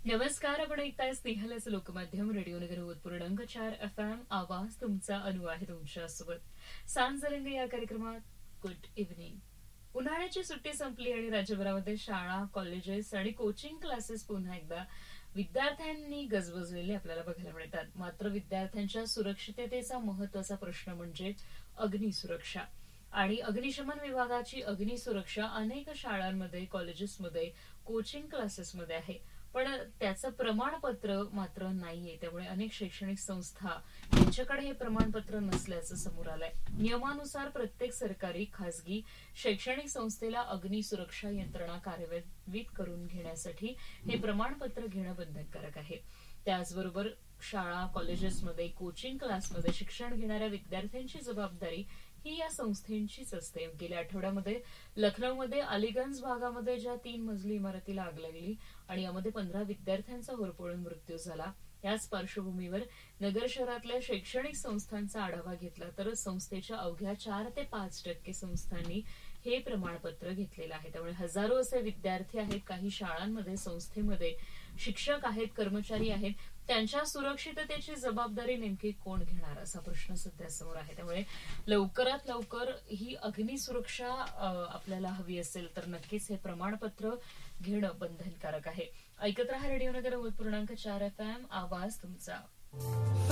नमस्कार. आपण ऐकताय स्नेहलच लोकमाध्यम रेडिओ नगर 90.4 FM. आवाज तुमचा अनु आहे तुमच्यासोबत. सांज रंग या कार्यक्रमात गुड इव्हनिंग. उन्हाळ्याची सुट्टी संपली आणि राज्यभरामध्ये शाळा, कॉलेजेस आणि कोचिंग क्लासेस पुन्हा एकदा विद्यार्थ्यांनी गजबजलेले आपल्याला बघायला मिळतात. मात्र विद्यार्थ्यांच्या सुरक्षिततेचा महत्वाचा प्रश्न म्हणजे अग्निसुरक्षा. आणि अग्निशमन विभागाची अग्निसुरक्षा अनेक शाळांमध्ये, कॉलेजेसमध्ये, कोचिंग क्लासेसमध्ये आहे. पण त्याचं प्रमाणपत्र मात्र नाहीये. त्यामुळे अनेक शैक्षणिक संस्था यांच्याकडे हे प्रमाणपत्र नसल्याचं समोर आलंय. नियमानुसार प्रत्येक सरकारी, खासगी शैक्षणिक संस्थेला अग्निसुरक्षा यंत्रणा कार्यान्वित करून घेण्यासाठी हे प्रमाणपत्र घेणं बंधनकारक आहे. त्याचबरोबर शाळा, कॉलेजेसमध्ये, कोचिंग क्लासमध्ये शिक्षण घेणाऱ्या विद्यार्थ्यांची जबाबदारी ही या संस्थेचीच असते. गेल्या आठवड्यामध्ये लखनौमध्ये अलीगंज भागामध्ये ज्या 3 मजली इमारतीला आग लागली आणि यामध्ये 15 विद्यार्थ्यांचा होरपळून मृत्यू झाला. याच पार्श्वभूमीवर नगर शहरातल्या शैक्षणिक संस्थांचा आढावा घेतला तर संस्थेच्या अवघ्या 4 ते 5% संस्थांनी हे प्रमाणपत्र घेतलेलं आहे. त्यामुळे हजारो असे विद्यार्थी आहेत, काही शाळांमध्ये, संस्थेमध्ये शिक्षक आहेत, कर्मचारी आहेत. त्यांच्या सुरक्षिततेची जबाबदारी नेमकी कोण घेणार असा प्रश्न सध्या समोर आहे. त्यामुळे लवकरात लवकर ही अग्निसुरक्षा आपल्याला हवी असेल तर नक्कीच हे प्रमाणपत्र घेणं बंधनकारक आहे. ऐकत रहा रेडिओ नगर 90.4 FM. आवाज तुमचा.